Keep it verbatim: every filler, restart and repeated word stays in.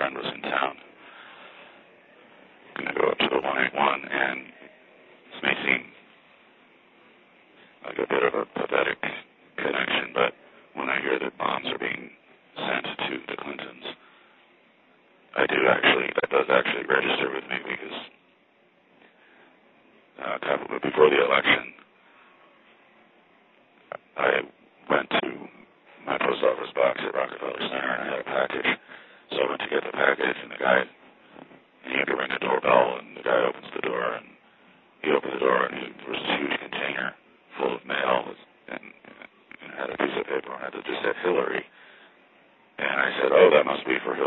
friend was in town. I'm going to go up to the one eight one, and this may seem like a bit of a pathetic connection, but when I hear that bombs are being sent to the Clintons, I do actually, that does actually register with me, because uh, a couple, before the election, I went to my post office box at Rockefeller Center, and I had a package. So I went to get the package, and the guy, and he had to ring the doorbell, and the guy opens the door, and he opened the door, and he, there was this huge container full of mail, and, and it had a piece of paper on it that just said Hillary. And I said, oh, that must be for Hillary.